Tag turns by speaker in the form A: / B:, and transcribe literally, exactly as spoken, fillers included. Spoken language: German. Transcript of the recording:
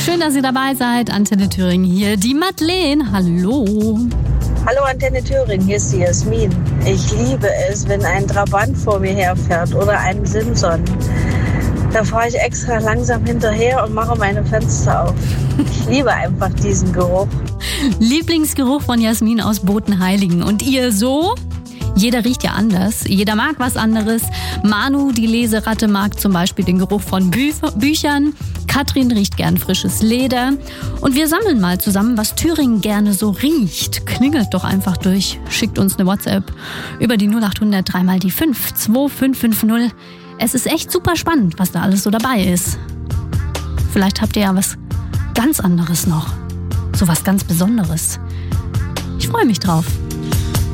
A: Schön, dass ihr dabei seid. Antenne Thüringen hier. Die Madeleine. Hallo.
B: Hallo Antenne Thüringen, hier ist die Jasmin. Ich liebe es, wenn ein Trabant vor mir herfährt oder ein Simson. Da fahre ich extra langsam hinterher und mache meine Fenster auf. Ich liebe einfach diesen Geruch.
A: Lieblingsgeruch von Jasmin aus Bodenheiligen. Und ihr so? Jeder riecht ja anders. Jeder mag was anderes. Manu, die Leseratte, mag zum Beispiel den Geruch von Bü- Büchern. Katrin riecht gern frisches Leder. Und wir sammeln mal zusammen, was Thüringen gerne so riecht. Klingelt doch einfach durch. Schickt uns eine WhatsApp über die null acht hundert drei mal die fünf zwei fünf fünf null. Es ist echt super spannend, was da alles so dabei ist. Vielleicht habt ihr ja was ganz anderes noch. So was ganz Besonderes. Ich freue mich drauf.